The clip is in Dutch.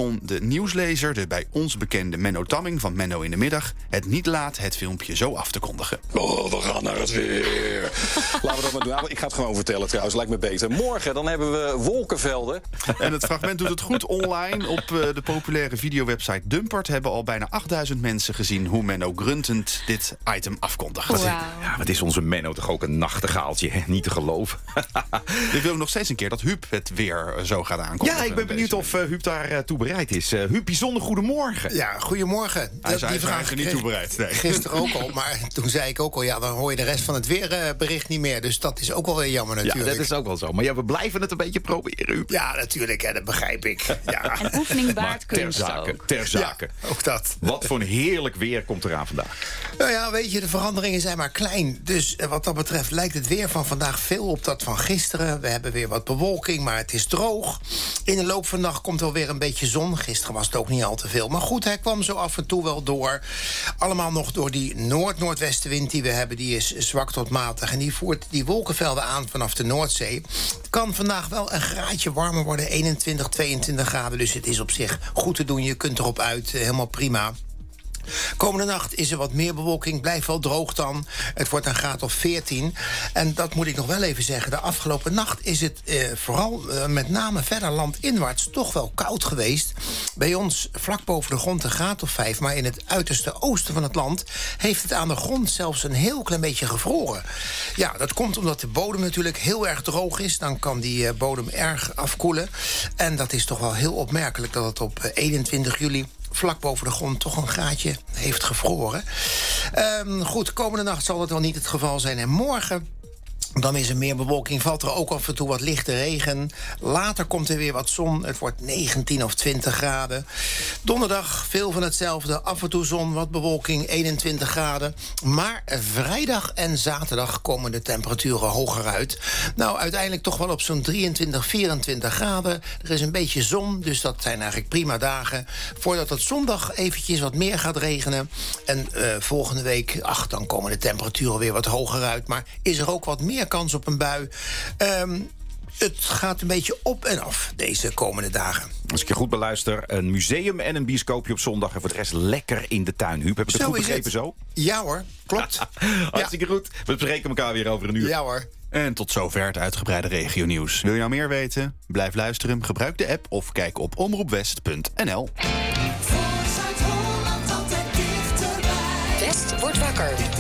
kon de nieuwslezer, de bij ons bekende Menno Tamming van Menno in de Middag, het niet laten het filmpje zo af te kondigen. Oh, we gaan naar het weer. Laten we dat maar doen. Nou, ik ga het gewoon vertellen trouwens, lijkt me beter. Morgen dan hebben we wolkenvelden. En het fragment doet het goed online. Op de populaire videowebsite Dumpert hebben al bijna 8000 mensen gezien hoe Menno gruntend dit item afkondigt. Wow. Ja, wat is onze Menno toch ook een nachtegaaltje, hè? Niet te geloven. Ik wil nog steeds een keer dat Huub het weer zo gaat aankondigen. Ja, ik ben benieuwd of Huub daar toe bereid is. Huub, bijzonder goedemorgen. Ja, goedemorgen. Hij is er niet toe bereid. Nee. Gisteren ook al, maar toen zei ik ook al, ja, dan hoor je de rest van het weerbericht niet meer. Dus dat is ook wel weer jammer natuurlijk. Ja, dat is ook wel zo. Maar ja, we blijven het een beetje proberen, Huub. Ja, natuurlijk, hè, dat begrijp ik. Ja. En oefening baart Maar ter kunst zake, ook. ter zake. Ja, ook dat. Wat voor een heerlijk weer komt eraan vandaag. Nou ja, weet je, de veranderingen zijn maar klein. Dus wat dat betreft lijkt het weer van vandaag veel op dat van gisteren. We hebben weer wat bewolking, maar het is droog. In de loop van de dag komt wel weer een beetje zon. Gisteren was het ook niet al te veel. Maar goed, hij kwam zo af en toe wel door. Allemaal nog door die noordwestenwind die we hebben. Die is zwak tot matig. En die voert die wolkenvelden aan vanaf de Noordzee. Het kan vandaag wel een graadje warmer worden. 21, 22 graden. Dus het is op zich goed te doen. Je kunt erop uit. Helemaal prima. Komende nacht is er wat meer bewolking, blijft wel droog dan. Het wordt een graad of 14. En dat moet ik nog wel even zeggen. De afgelopen nacht is het vooral met name verder landinwaarts toch wel koud geweest. Bij ons vlak boven de grond een graad of 5. Maar in het uiterste oosten van het land heeft het aan de grond zelfs een heel klein beetje gevroren. Ja, dat komt omdat de bodem natuurlijk heel erg droog is. Dan kan die bodem erg afkoelen. En dat is toch wel heel opmerkelijk dat het op 21 juli... vlak boven de grond toch een graadje heeft gevroren. Goed, komende nacht zal dat wel niet het geval zijn. En morgen, dan is er meer bewolking, valt er ook af en toe wat lichte regen. Later komt er weer wat zon, het wordt 19 of 20 graden. Donderdag veel van hetzelfde, af en toe zon, wat bewolking, 21 graden. Maar vrijdag en zaterdag komen de temperaturen hoger uit. Nou, uiteindelijk toch wel op zo'n 23, 24 graden. Er is een beetje zon, dus dat zijn eigenlijk prima dagen. Voordat het zondag eventjes wat meer gaat regenen. En volgende week, dan komen de temperaturen weer wat hoger uit. Maar is er ook wat meer kans op een bui. Het gaat een beetje op en af deze komende dagen. Als ik je goed beluister, een museum en een bioscoopje op zondag... en voor de rest lekker in de tuin. Huub, heb ik het goed begrepen zo? Ja hoor, klopt. Hartstikke goed. We spreken elkaar weer over een uur. Ja hoor. En tot zover het uitgebreide regionieuws. Wil je nou meer weten? Blijf luisteren, gebruik de app of kijk op omroepwest.nl. Voor Zuid-Holland altijd dichterbij. West wordt wakker.